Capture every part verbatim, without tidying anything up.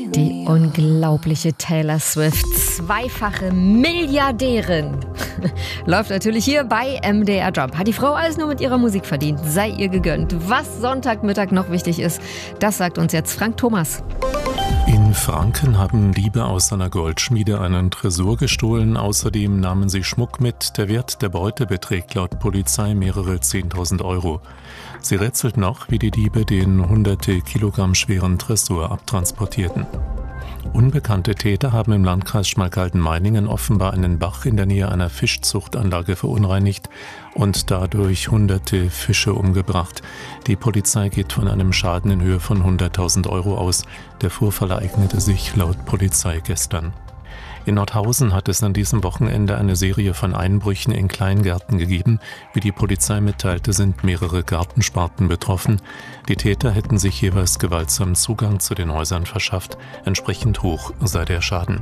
Die unglaubliche Taylor Swift, zweifache Milliardärin, läuft natürlich hier bei M D R Jump. Hat die Frau alles nur mit ihrer Musik verdient, sei ihr gegönnt. Was Sonntagmittag noch wichtig ist, das sagt uns jetzt Frank Thomas. In Franken haben Diebe aus einer Goldschmiede einen Tresor gestohlen. Außerdem nahmen sie Schmuck mit. Der Wert der Beute beträgt laut Polizei mehrere zehntausend Euro. Sie rätselt noch, wie die Diebe den hunderte Kilogramm schweren Tresor abtransportierten. Unbekannte Täter haben im Landkreis Schmalkalden-Meiningen offenbar einen Bach in der Nähe einer Fischzuchtanlage verunreinigt und dadurch hunderte Fische umgebracht. Die Polizei geht von einem Schaden in Höhe von hunderttausend Euro aus. Der Vorfall ereignete sich laut Polizei gestern. In Nordhausen hat es an diesem Wochenende eine Serie von Einbrüchen in Kleingärten gegeben. Wie die Polizei mitteilte, sind mehrere Gartensparten betroffen. Die Täter hätten sich jeweils gewaltsam Zugang zu den Häusern verschafft. Entsprechend hoch sei der Schaden.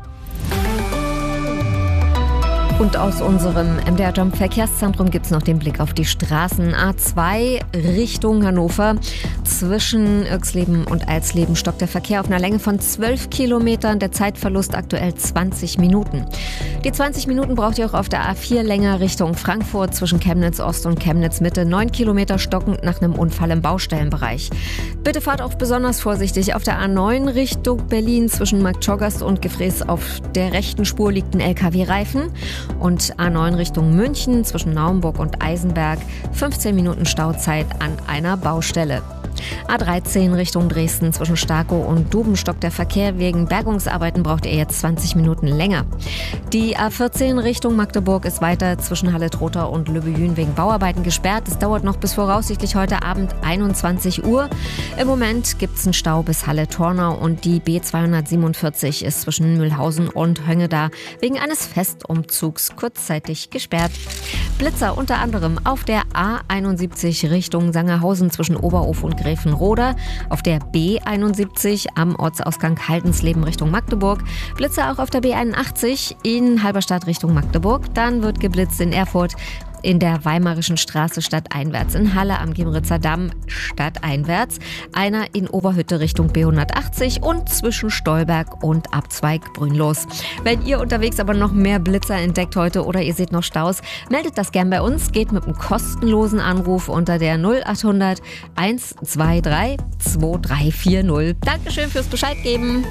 Und aus unserem M D R Jump Verkehrszentrum gibt es noch den Blick auf die Straßen. A zwei Richtung Hannover. Zwischen Irxleben und Alsleben stockt der Verkehr auf einer Länge von zwölf Kilometern. Der Zeitverlust aktuell zwanzig Minuten. Die zwanzig Minuten braucht ihr auch auf der A vier länger Richtung Frankfurt zwischen Chemnitz Ost und Chemnitz Mitte. neun Kilometer stockend nach einem Unfall im Baustellenbereich. Bitte fahrt auch besonders vorsichtig. Auf der A neun Richtung Berlin zwischen Marktschorgast und Gefrees auf der rechten Spur liegt ein L K W-Reifen. Und A neun Richtung München zwischen Naumburg und Eisenberg fünfzehn Minuten Stauzeit an einer Baustelle. A dreizehn Richtung Dresden zwischen Starkow und Duben stockt der Verkehr. Wegen Bergungsarbeiten braucht ihr jetzt zwanzig Minuten länger. Die A vierzehn Richtung Magdeburg ist weiter zwischen Halle-Trotha und Lübbejün wegen Bauarbeiten gesperrt. Es dauert noch bis voraussichtlich heute Abend einundzwanzig Uhr. Im Moment gibt es einen Stau bis Halle-Tornau und die B zweihundertsiebenundvierzig ist zwischen Mühlhausen und Höngeda wegen eines Festumzugs kurzzeitig gesperrt. Blitzer unter anderem auf der A einundsiebzig Richtung Sangerhausen zwischen Oberhof und Gräfenroda, auf der B einundsiebzig am Ortsausgang Haldensleben Richtung Magdeburg, Blitzer auch auf der B einundachtzig in Halberstadt Richtung Magdeburg, dann wird geblitzt in Erfurt, in der Weimarischen Straße stadteinwärts, in Halle am Giemritzer Damm stadteinwärts, einer in Oberhütte Richtung B hundertachtzig und zwischen Stolberg und Abzweig Brünnlos. Wenn ihr unterwegs aber noch mehr Blitzer entdeckt heute oder ihr seht noch Staus, meldet das gern bei uns, geht mit einem kostenlosen Anruf unter der null achthundert eins zwei drei zwei drei vier null. Dankeschön fürs Bescheid geben.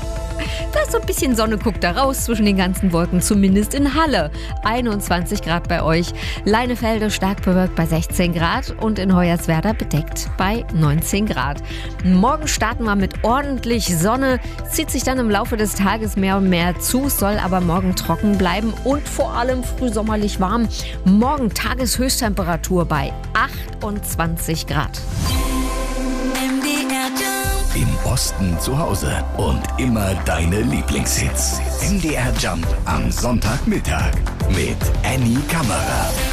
Da ist so ein bisschen Sonne, guckt da raus zwischen den ganzen Wolken, zumindest in Halle. einundzwanzig Grad bei euch. Leinefelde stark bewölkt bei sechzehn Grad und in Hoyerswerda bedeckt bei neunzehn Grad. Morgen starten wir mit ordentlich Sonne, zieht sich dann im Laufe des Tages mehr und mehr zu, soll aber morgen trocken bleiben und vor allem frühsommerlich warm. Morgen Tageshöchsttemperatur bei achtundzwanzig Grad. Im Osten zu Hause und immer deine Lieblingshits. M D R Jump am Sonntagmittag mit Annie Kammerer.